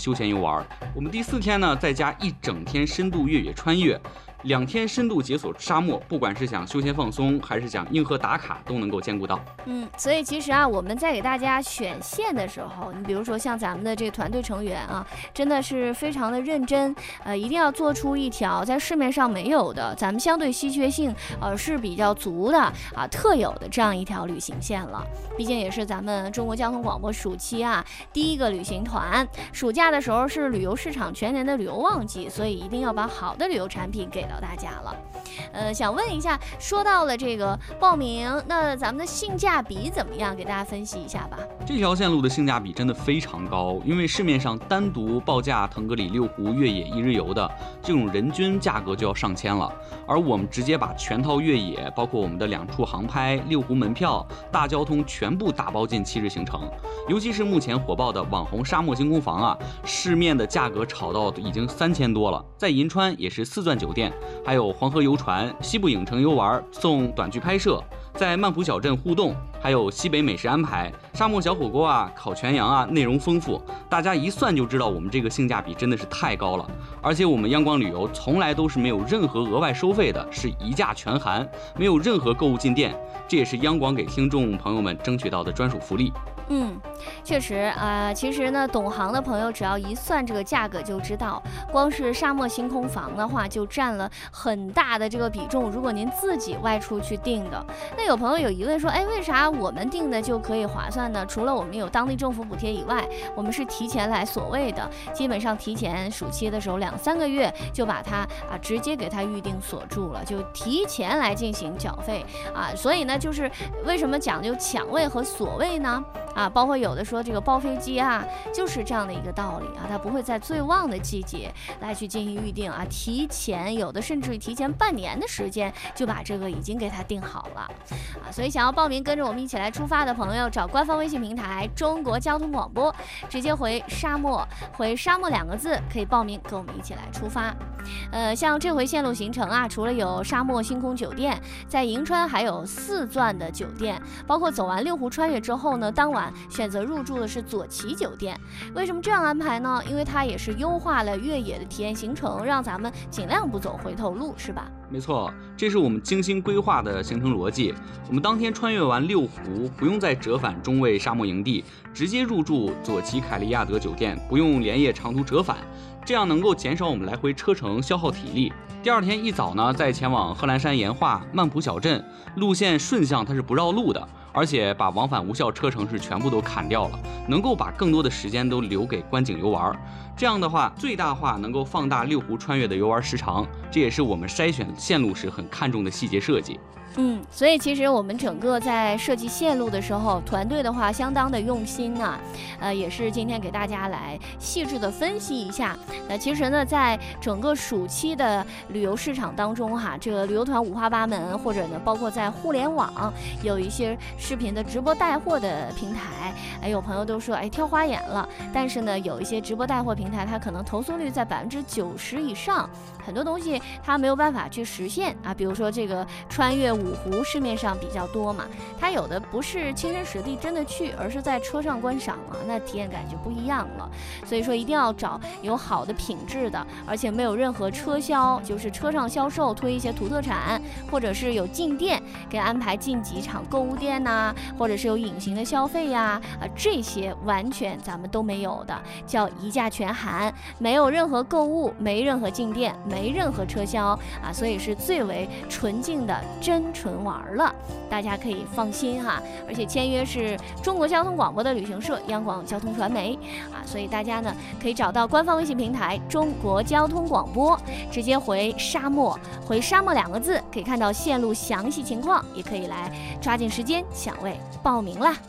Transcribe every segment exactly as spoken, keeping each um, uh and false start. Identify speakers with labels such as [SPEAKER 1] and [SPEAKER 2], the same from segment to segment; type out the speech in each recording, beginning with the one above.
[SPEAKER 1] 休闲游玩。我们第四天呢，再加一整天深度越野穿越。两天深度解锁沙漠，不管是想休闲放松，还是想硬核打卡，都能够兼顾到。
[SPEAKER 2] 嗯，所以其实啊，我们在给大家选线的时候，你比如说像咱们的这个团队成员啊，真的是非常的认真，呃，一定要做出一条在市面上没有的，咱们相对稀缺性呃是比较足的啊特有的这样一条旅行线了。毕竟也是咱们中国交通广播暑期啊第一个旅行团，暑假的时候是旅游市场全年的旅游旺季，所以一定要把好的旅游产品给到大家了。呃，想问一下，说到了这个报名，那咱们的性价比怎么样？给大家分析一下吧。
[SPEAKER 1] 这条线路的性价比真的非常高，因为市面上单独报价腾格里六湖越野一日游的这种人均价格就要上千了，而我们直接把全套越野，包括我们的两处航拍、六湖门票、大交通全部打包进七日行程。尤其是目前火爆的网红沙漠星空房啊，市面的价格炒到已经三千多了，在银川也是四钻酒店，还有黄河游船、西部影城游玩送短剧拍摄，在曼浦小镇互动，还有西北美食安排，沙漠小火锅啊、烤全羊啊，内容丰富，大家一算就知道我们这个性价比真的是太高了。而且我们央广旅游从来都是没有任何额外收费的，是一价全含，没有任何购物进店，这也是央广给听众朋友们争取到的专属福利。
[SPEAKER 2] 嗯，确实啊、呃，其实呢，懂行的朋友只要一算这个价格就知道，光是沙漠星空房的话就占了很大的这个比重。如果您自己外出去订的，那有朋友有疑问说，哎，为啥我们订的就可以划算呢？除了我们有当地政府补贴以外，我们是提前来所谓的，基本上提前暑期的时候两三个月就把它啊直接给它预定锁住了，就提前来进行缴费啊。所以呢，就是为什么讲究抢位和锁位呢？啊，包括有的说这个包飞机啊，就是这样的一个道理啊，它不会在最旺的季节来去进行预定啊，提前有的甚至于提前半年的时间就把这个已经给它定好了啊，所以想要报名跟着我们一起来出发的朋友，找官方微信平台中国交通广播，直接回沙漠，回沙漠两个字可以报名，跟我们一起来出发。呃，像这回线路行程啊，除了有沙漠星空酒店，在银川还有四钻的酒店，包括走完六湖穿越之后呢，当晚选择入住的是左旗酒店。为什么这样安排呢？因为它也是优化了越野的体验行程，让咱们尽量不走回头路，是吧？
[SPEAKER 1] 没错，这是我们精心规划的行程逻辑。我们当天穿越完六湖，不用再折返中卫沙漠营地，直接入住左旗凯利亚德酒店，不用连夜长途折返，这样能够减少我们来回车程消耗体力。第二天一早呢，再前往贺兰山岩画、曼浦小镇，路线顺向，它是不绕路的，而且把往返无效车程是全部都砍掉了，能够把更多的时间都留给观景游玩。这样的话，最大化能够放大六湖穿越的游玩时长，这也是我们筛选线路时很看重的细节设计。
[SPEAKER 2] 嗯，所以其实我们整个在设计线路的时候，团队的话相当的用心啊，呃，也是今天给大家来细致的分析一下。那其实呢，在整个暑期的旅游市场当中哈，这个旅游团五花八门，或者呢，包括在互联网有一些视频的直播带货的平台，哎，有朋友都说哎挑花眼了，但是呢，有一些直播带货平台，它可能投诉率在百分之九十以上，很多东西它没有办法去实现啊，比如说这个穿越五湖市面上比较多嘛，它有的不是亲身实地真的去，而是在车上观赏啊，那体验感就不一样了。所以说一定要找有好的品质的，而且没有任何车销，就是车上销售推一些土特产，或者是有进店给安排进几场购物店呐、啊，或者是有隐形的消费呀、啊，啊这些完全咱们都没有的，叫一价全含，没有任何购物，没任何进店，没任何车销啊，所以是最为纯净的真纯玩了，大家可以放心哈。而且签约是中国交通广播的旅行社、央广交通传媒啊，所以大家呢可以找到官方微信平台中国交通广播，直接回沙漠，回沙漠两个字，可以看到线路详细情况，也可以来抓紧时间抢位报名啦。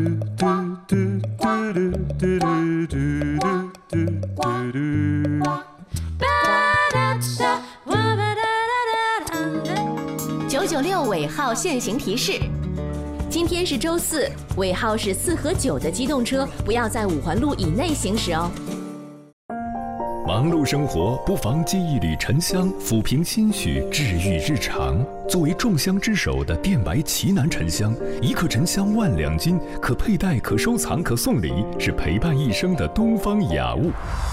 [SPEAKER 3] 九九六尾号限行提示：今天是周四，尾号是四和九的机动车不要在五环路以内行驶哦。
[SPEAKER 4] 忙碌生活不妨寄一缕沉香，抚平心绪，治愈日常。作为众香之首的电白奇楠沉香，一克沉香万两金，可佩戴、可收藏、可送礼，是陪伴一生的东方雅物。